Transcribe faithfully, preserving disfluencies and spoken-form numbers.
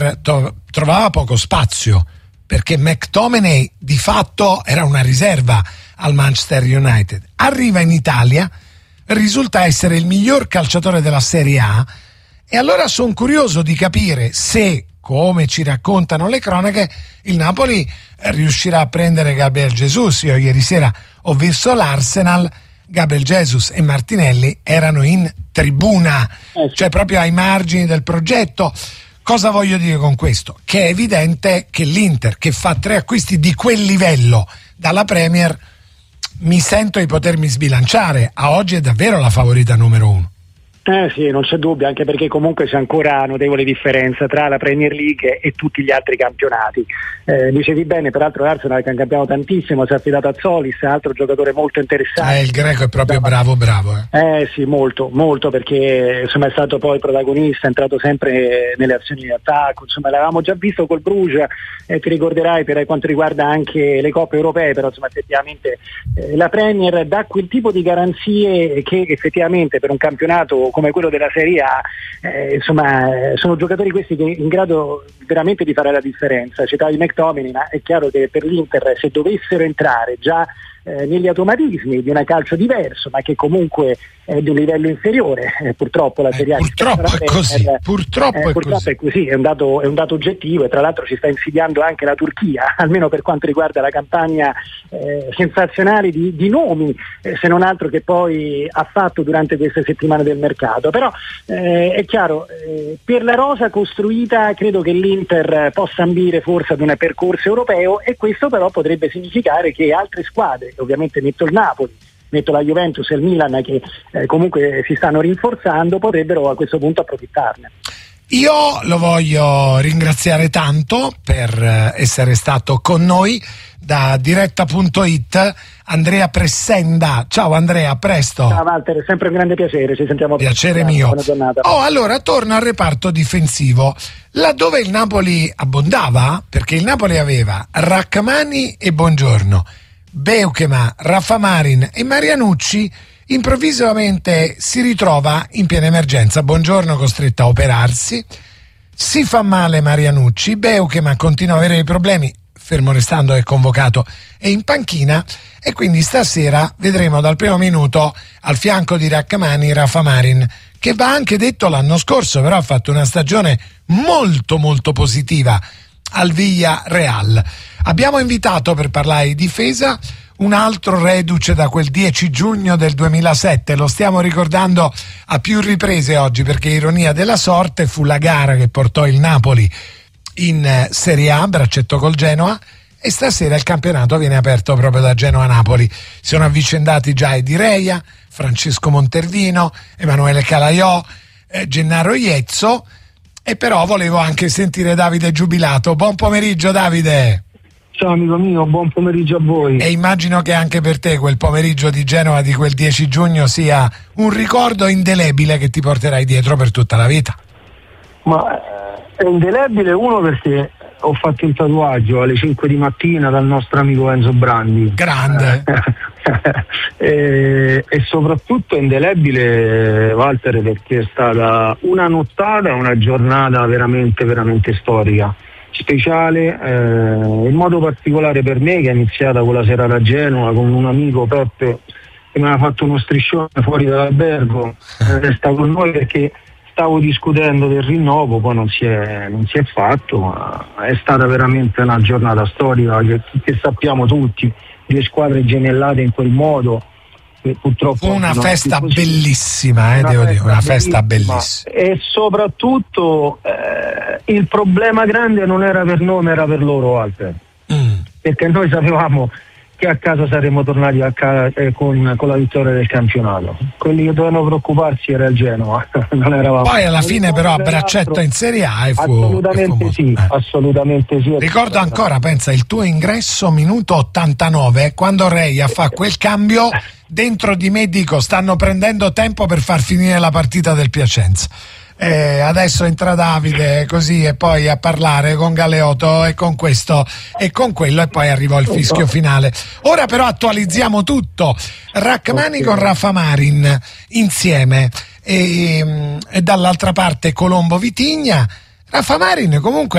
to- trovava poco spazio, perché McTominay di fatto era una riserva al Manchester United. Arriva in Italia, risulta essere il miglior calciatore della Serie A, e allora sono curioso di capire se, come ci raccontano le cronache, il Napoli riuscirà a prendere Gabriel Jesus. Io ieri sera ho visto l'Arsenal, Gabriel Jesus e Martinelli erano in tribuna, cioè proprio ai margini del progetto. Cosa voglio dire con questo? Che è evidente che l'Inter, che fa tre acquisti di quel livello dalla Premier, mi sento di potermi sbilanciare. A oggi è davvero la favorita numero uno. Eh sì, non c'è dubbio, anche perché comunque c'è ancora notevole differenza tra la Premier League e tutti gli altri campionati. Eh, dicevi bene, peraltro l'Arsenal, che ha cambiato tantissimo, si è affidato a Solis, altro giocatore molto interessante. Eh, il greco è proprio bravo, bravo. Eh, eh sì, molto, molto, perché insomma è stato poi protagonista, è entrato sempre nelle azioni di attacco, insomma l'avevamo già visto col Bruges, eh, ti ricorderai per quanto riguarda anche le coppe europee, però insomma effettivamente eh, la Premier dà quel tipo di garanzie che effettivamente per un campionato come quello della Serie A, eh, insomma, sono giocatori questi che in grado veramente di fare la differenza. Citavi McTominay, ma è chiaro che per l'Inter, se dovessero entrare già eh, negli automatismi di una calcio diverso, ma che comunque è di un livello inferiore, eh, purtroppo la eh, Serie A purtroppo è così, per, purtroppo, eh, è, purtroppo così. è così, è un dato, è un dato oggettivo, e tra l'altro ci sta insidiando anche la Turchia, almeno per quanto riguarda la campagna eh, sensazionale di, di nomi, eh, se non altro che poi ha fatto durante queste settimane del mercato. Però eh, è chiaro, eh, per la rosa costruita credo che l'Inter possa ambire forse ad un percorso europeo, e questo però potrebbe significare che altre squadre, ovviamente metto il Napoli, metto la Juventus e il Milan, che eh, comunque si stanno rinforzando, potrebbero a questo punto approfittarne. Io lo voglio ringraziare tanto per essere stato con noi da diretta punto it, Andrea Pressenda. Ciao Andrea, a presto. Ciao Walter, è sempre un grande piacere, ci sentiamo presto. Piacere mio. Buona giornata. Oh, allora torno al reparto difensivo, laddove il Napoli abbondava, perché il Napoli aveva Rrahmani e Buongiorno, Beukema, Rafa Marin e Marianucci. Improvvisamente si ritrova in piena emergenza. Buongiorno costretto a operarsi, si fa male Marianucci, Beukema continua a avere dei problemi, fermo restando è convocato e in panchina, e quindi stasera vedremo dal primo minuto al fianco di Rrahmani Rafa Marin, che va anche detto l'anno scorso, però ha fatto una stagione molto molto positiva al Villarreal. Abbiamo invitato per parlare di difesa un altro reduce da quel dieci giugno del duemilasette, lo stiamo ricordando a più riprese oggi, perché ironia della sorte fu la gara che portò il Napoli in Serie A, braccetto col Genoa, e stasera il campionato viene aperto proprio da Genoa-Napoli. Si sono avvicendati già Edi Reia, Francesco Montervino, Emanuele Calaiò, eh, Gennaro Iezzo, e però volevo anche sentire Davide Giubilato. Buon pomeriggio Davide. Ciao amico mio, buon pomeriggio a voi. E immagino che anche per te quel pomeriggio di Genova di quel dieci giugno sia un ricordo indelebile che ti porterai dietro per tutta la vita. Ma è indelebile, uno, perché ho fatto il tatuaggio alle cinque di mattina dal nostro amico Enzo Brandi. Grande. e, e soprattutto indelebile, Walter, perché è stata una nottata, una giornata veramente veramente storica, speciale, eh, in modo particolare per me, che è iniziata quella sera a Genova con un amico, Peppe, che mi aveva fatto uno striscione fuori dall'albergo, resta con noi perché stavo discutendo del rinnovo, poi non si è, non si è fatto, ma è stata veramente una giornata storica che, che sappiamo tutti, due squadre gemellate in quel modo. Purtroppo fu una festa bellissima, eh, devo dire, una festa bellissima. E soprattutto eh, il problema grande non era per noi, ma era per loro, Walter. Mm. Perché noi sapevamo che a casa saremmo tornati a casa, eh, con, con la vittoria del campionato. Quelli che dovevano preoccuparsi era il Genoa. Non eravamo. Poi alla fine però a braccetto in Serie A e fu assolutamente e fu sì, eh. assolutamente sì. Ricordo ancora, pensa, il tuo ingresso minuto ottantanove, quando Reia fa quel cambio. Dentro di me dico, stanno prendendo tempo per far finire la partita del Piacenza. Eh, adesso entra Davide così, e poi a parlare con Galeotto e con questo e con quello, e poi arrivò il fischio finale. Ora però attualizziamo tutto. Rrahmani okay. con Rafa Marin insieme, e, e dall'altra parte Colombo Vitigna. Rafa Marin comunque